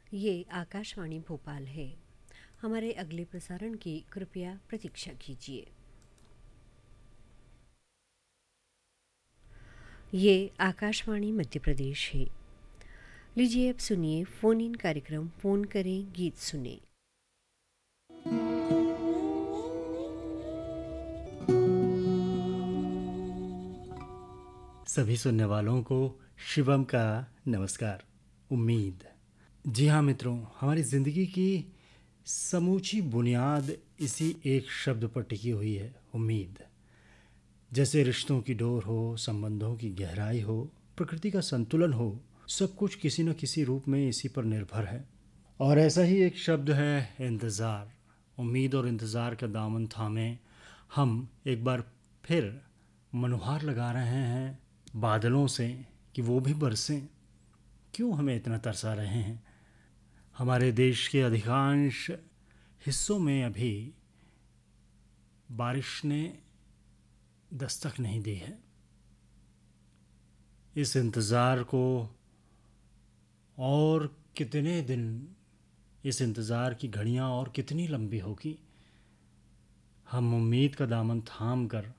ये आकाशवाणी भोपाल है। हमारे अगले प्रसारण की कृपया प्रतीक्षा कीजिए। ये आकाशवाणी मध्य प्रदेश है। लीजिए अब सुनिए फ़ोन इन कार्यक्रम फ़ोन करें गीत सुने। सभी सुनने वालों को शिवम का नमस्कार। उम्मीद। जी हाँ मित्रों, हमारी ज़िंदगी की समूची बुनियाद इसी एक शब्द पर टिकी हुई है, उम्मीद। जैसे रिश्तों की डोर हो, संबंधों की गहराई हो, प्रकृति का संतुलन हो, सब कुछ किसी न किसी रूप में इसी पर निर्भर है। और ऐसा ही एक शब्द है इंतज़ार। उम्मीद और इंतज़ार का दामन थामे हम एक बार फिर मनुहार लगा रहे हैं बादलों से कि वो भी बरसें। क्यों हमें इतना तरसा रहे हैं? हमारे देश के अधिकांश हिस्सों में अभी बारिश ने दस्तक नहीं दी है। इस इंतज़ार को और कितने दिन, इस इंतज़ार की घड़ियां और कितनी लंबी होगी? हम उम्मीद का दामन थाम कर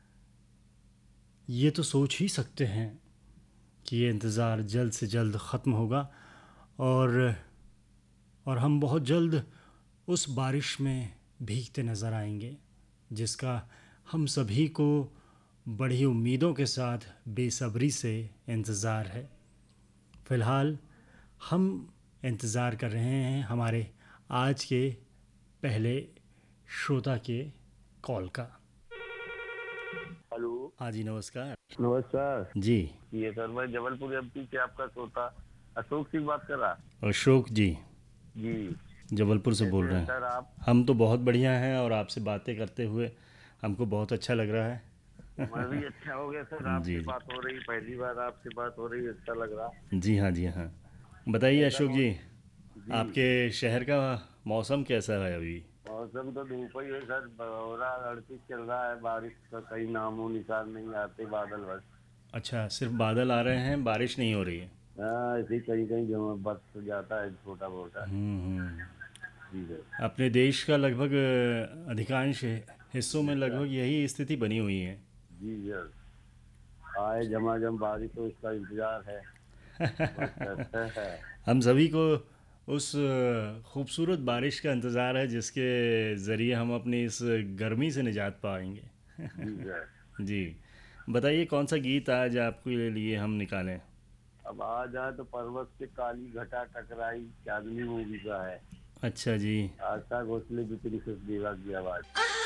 ये तो सोच ही सकते हैं कि ये इंतज़ार जल्द से जल्द ख़त्म होगा और हम बहुत जल्द उस बारिश में भीगते नज़र आएंगे, जिसका हम सभी को बड़ी उम्मीदों के साथ बेसब्री से इंतज़ार है। फ़िलहाल हम इंतज़ार कर रहे हैं हमारे आज के पहले श्रोता के कॉल का। हेलो। हाँ जी, नमस्कार। नमस्कार। जी, ये सर मैं जबलपुर एमपी से आपका श्रोता अशोक सिंह बात कर रहा। अशोक जी, जी। जबलपुर से बोल कैसे रहे हैं हैं। सर आप? हम तो बहुत बढ़िया हैं और आपसे बातें करते हुए हमको बहुत अच्छा लग रहा है। मैं भी अच्छा हो गया सर, आपसे जी जी। बात हो रही, पहली बार आपसे बात हो रही, अच्छा लग रहा। जी हाँ, जी हाँ। बताइए कैसा अशोक जी, जी। आपके शहर का मौसम कैसा है अभी? मौसम तो धूप ही है सर, हो रहा 38 चल रहा है, बारिश का कहीं नामो निशान नहीं, आते बादल बस। अच्छा, सिर्फ बादल आ रहे हैं, बारिश नहीं हो रही है? हाँ, ऐसे ही कहीं कहीं जो बस जाता है छोटा मोटा। हम्म। जी सर। अपने देश का लगभग अधिकांश हिस्सों में अच्छा। लगभग यही स्थिति बनी हुई है। जी सर। आए झमाझम बारिश हो, इसका इंतजार है बस। हम सभी को उस खूबसूरत बारिश का इंतज़ार है जिसके ज़रिए हम अपनी इस गर्मी से निजात पाएंगे। जी सर। जी, बताइए कौन सा गीत आज आपके लिए हम निकालें? अब आ जाए तो पर्वत से काली घटा टकराई, चांदनी मूवी का है। अच्छा जी। आशा भोसले की तेरी ससुरेला की आवाज।